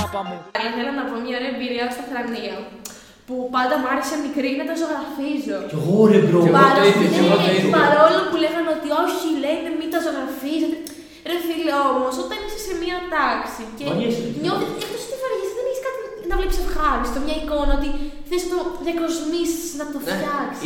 πάπα μου. Θέλω να πω μια ωραία εμπειρία στα Θρανία. Που πάντα μου άρεσε μικρή να τα ζωγραφίζω. Κι εγώ ρε μπρο. Παρόλο που λέγανε ότι όχι, λένε μην τα ζωγραφίζετε. Ρε φίλε, όμως, όταν είσαι σε μια τάξη και νιώθεις, εκτός ότι βαριέσαι, δεν έχεις κάτι να βλέπεις ευχάριστο, μια εικόνα ότι θες να το διακοσμήσεις, να το φτιάξεις.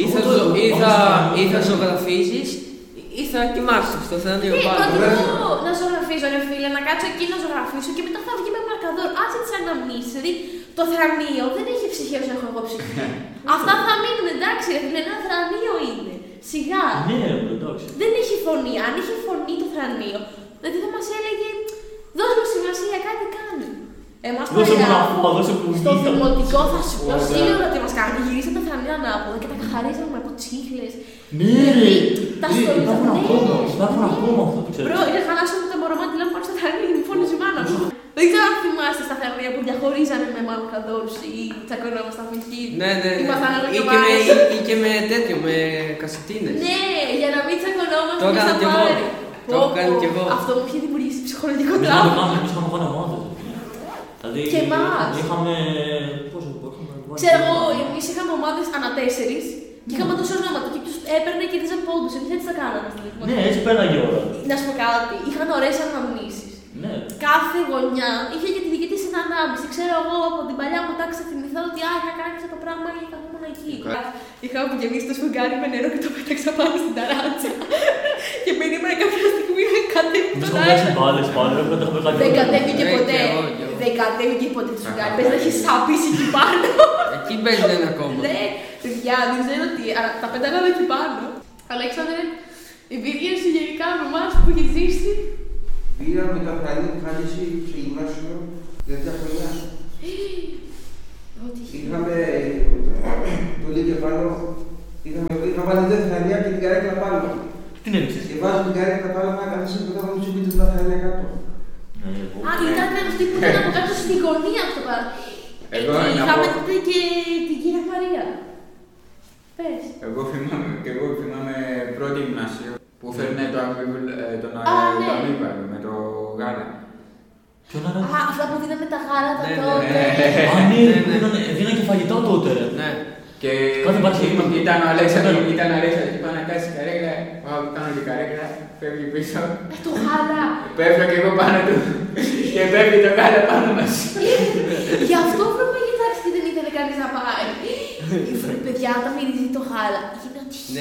Ή θα ζωγραφίζεις ή θα κοιμάσαι στο θρανείο πάνω. Να ζωγραφίζω ρε φίλε, να κάτσω εκεί να ζωγραφίσω και μετά θα βγει με μαρκαδόρ. Άσε τις αναμνήσεις, δηλαδή το θρανείο δεν έχει ψυχή όσο έχω εγώ ψυχή. Αυτά θα μείνουν εντάξει ρε φίλε, ένα θρανείο είναι. Σιγά. Δεν έχει φωνή, αν είχε φωνή το θρανείο, δηλαδή θα μας έλεγε δώσ' μου σημασία, κάτι κάνει. Εμάς στο δημοτικό θα σου πω σίγουρα ότι μας κάνουν. Γυρίσαν τα θρανεία ανάποδα και τα καθαρίζαμε από τσίχλες. Ναι, τα στολίζαμε. Υπάρχουν ακόμα αυτό που ξέρω. Μπρο, είναι χαλάσαμε τα μωρομάτι λέω πάνω στα θρανεία, μου φώνησε η μάνα μου. Δεν ξέρω αν θυμάστε στα θρανεία που διαχωρίζανε με μαλκαδόρους ή τσακωνόμασταν φυγή. Ναι. Ή και με τέτοιο, με κασετίνες. Ναι, για να μην τσακωνόμασταν. Το έκανα κι εγώ. Το έκανα κι εγώ. Αυτό μου είχε δημιουργήσει ψυχολογικό τραύμα. Εμείς είχαμε κάνει ομάδες. Δηλαδή, και εμάς. Είχαμε. Ξέρω εγώ, εμείς είχαμε ομάδες ανά 4 και είχαμε τόσο ονόματα. Και ποιος έπαιρνε και δίζαν πόντους. Εμείς έτσι τα κάναμε στην δημοτική. Ναι, έτσι πέραγε η ώρα. Να σου πω κάτι, είχαν ωραίες αναμνήσεις. Ναι. Κάθε γωνιά είχε και τη δική της συνανάμνηση. Ξέρω εγώ από την παλιά μου τάξη θα θυμηθώ ότι είχα κάνει αυτό το πράγμα και καθόμουν εκεί. Είχα απογεμίσει το σφουγγάρι με νερό και το πέταξα πάνω στην ταράτσα. Και περίμενα κάποια στιγμή να κατέβει το αέρα. Δεν κατέβηκε ποτέ. Δεν κατέβηκε ποτέ το σφουγγάρι. Πες να έχει σαπίσει εκεί πάνω. Εκεί παίζουν ακόμα. Ναι, παιδιά, δεν ξέρω τι. Τα πέταγα εκεί πάνω. Αλέξανδρε, εμπειρίες σου γενικά με εμάς που έχει ζήσει. Πήραμε τα Θρανία που είχα ζήσει σε γυμνάσιο για 2 χρόνια. Είχαμε το λίγο πάνω, είχα βάλει 2 Θρανία και την καρέκλα πάνω. Τι έδειξες? Και βάζω την καρέκλα πάνω να καθίσει μετά από τους σπίτες τα Θρανία κάτω. Ήταν αυτή που ήταν από κάτω στη γωνία αυτό πάνω. Είχαμε τότε και την κυρία Μαρία. Πες. Εγώ θυμάμαι πρώτη γυμνάσιο που φέρνε τον αμύβαλο με το γάλα. Ποιον ήταν? Αυτά που δίνανε τα γάλατα Ναι, τότε. Α, ναι, δίνανε και φαγητά τότε ρε. Ναι. Και ήταν ο Αλέξανδρος και πάνω να κάτσει την καρέκλα, κάνω την καρέκλα, φεύγει πίσω. Το γάλα. Πέφτω και εγώ πάνω του και πέφτει το γάλα πάνω μας. Γι' αυτό βρούμε κοιτάξει και δεν ήθελε κανείς να πάει. Παιδιά, όταν μυρίζει το γάλα, γίνεται